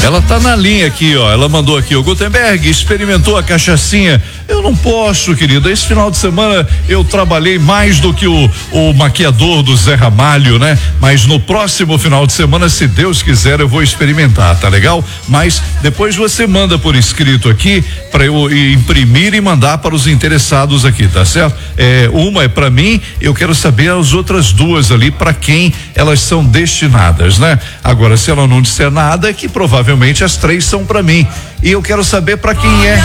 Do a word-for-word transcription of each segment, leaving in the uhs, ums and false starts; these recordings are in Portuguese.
ela tá na linha aqui, ó. Ela mandou aqui, o Gutenberg experimentou a cachaçinha. Eu não posso, querida. Esse final de semana eu trabalhei mais do que o, o maquiador do Zé Ramalho, né? Mas no próximo final de semana, se Deus quiser, eu vou experimentar, tá legal? Mas depois você manda por escrito aqui para eu imprimir e mandar para os interessados aqui, tá certo? É, uma é para mim, eu quero saber as outras duas ali para quem elas são destinadas, né? Agora, se ela não disser nada, é que provavelmente as três são para mim. E eu quero saber para quem é.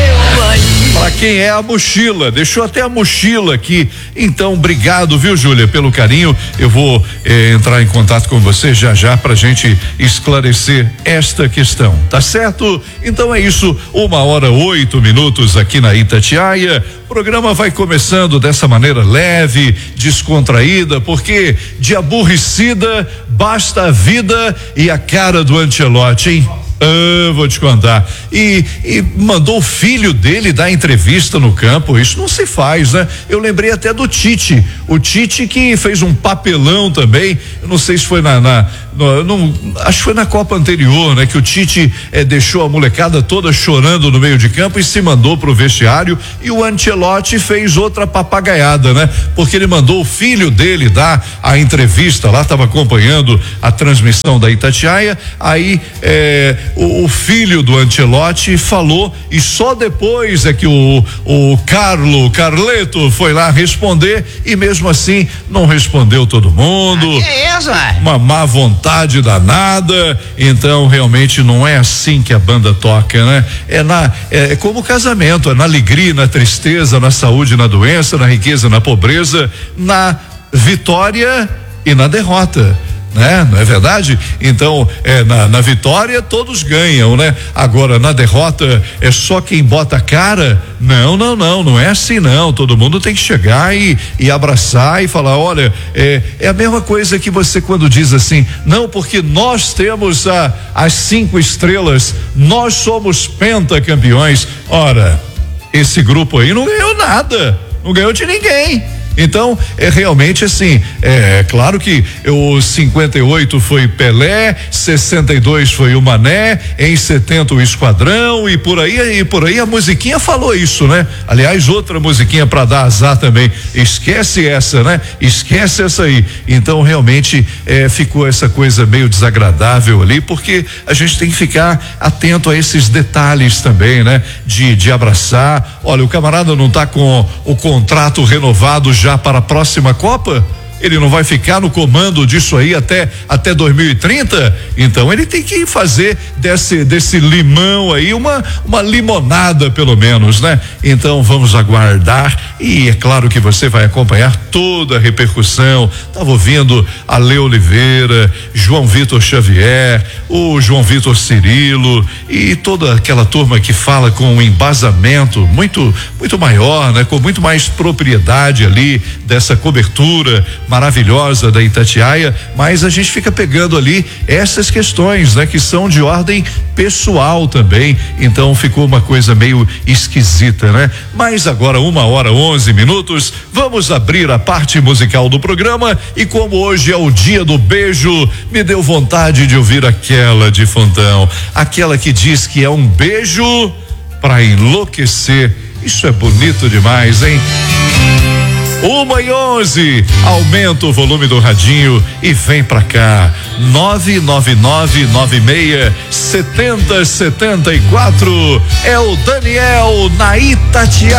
Para quem é a mochila, deixou até a mochila aqui. Então, obrigado, viu, Júlia, pelo carinho. Eu vou eh, entrar em contato com você já já pra gente esclarecer esta questão, tá certo? Então é isso, uma hora oito minutos aqui na Itatiaia. O programa vai começando dessa maneira leve, descontraída, porque de aborrecida basta a vida e a cara do Ancelotti, hein? Ah, vou te contar. E, e mandou o filho dele dar entrevista no campo. Isso não se faz, né? Eu lembrei até do Tite. O Tite que fez um papelão também. Eu não sei se foi na, na no, não, acho que foi na Copa anterior, né? Que o Tite eh, deixou a molecada toda chorando no meio de campo e se mandou pro vestiário. E o Ancelotti fez outra papagaiada, né? Porque ele mandou o filho dele dar a entrevista lá, estava acompanhando a transmissão da Itatiaia. Aí eh, O, o filho do Ancelotti falou e só depois é que o, o Carlo Carleto foi lá responder e mesmo assim não respondeu todo mundo. Ah, que é isso, véio? Uma má vontade danada. Então realmente não é assim que a banda toca, né? É na é, é como o casamento, é na alegria, na tristeza, na saúde, na doença, na riqueza, na pobreza, na vitória e na derrota. Né? Não é verdade? Então, é, na, na vitória todos ganham, né? Agora, na derrota é só quem bota a cara? Não, não, não, não é assim não. Todo mundo tem que chegar e, e abraçar e falar, olha, é, é a mesma coisa que você quando diz assim, não, porque nós temos a, as cinco estrelas, nós somos pentacampeões. Ora, esse grupo aí não ganhou nada, não ganhou de ninguém. Então, é realmente assim, é claro que o cinquenta e oito foi Pelé, sessenta e dois foi o Mané, em setenta o Esquadrão e por aí e por aí a musiquinha falou isso, né? Aliás, outra musiquinha para dar azar também, esquece essa, né? Esquece essa aí. Então, realmente, é, ficou essa coisa meio desagradável ali, porque a gente tem que ficar atento a esses detalhes também, né? De, de abraçar, olha, o camarada não tá com o contrato renovado já para a próxima Copa? Ele não vai ficar no comando disso aí até até dois mil e trinta? Então ele tem que fazer desse desse limão aí uma uma limonada pelo menos, né? Então vamos aguardar e é claro que você vai acompanhar toda a repercussão. Tava ouvindo a Lê Oliveira, João Vitor Xavier, o João Vitor Cirilo e toda aquela turma que fala com um embasamento muito muito maior, né? Com muito mais propriedade ali dessa cobertura maravilhosa da Itatiaia, mas a gente fica pegando ali essas questões, né? Que são de ordem pessoal também, então ficou uma coisa meio esquisita, né? Mas agora uma hora onze minutos, vamos abrir a parte musical do programa e como hoje é o dia do beijo, me deu vontade de ouvir aquela de Fontão, aquela que diz que é um beijo pra enlouquecer. Isso é bonito demais, hein? Uma e onze, aumenta o volume do radinho e vem pra cá. nove nove nove nove seis setenta setenta e quatro é o Daniel na Itatiaia.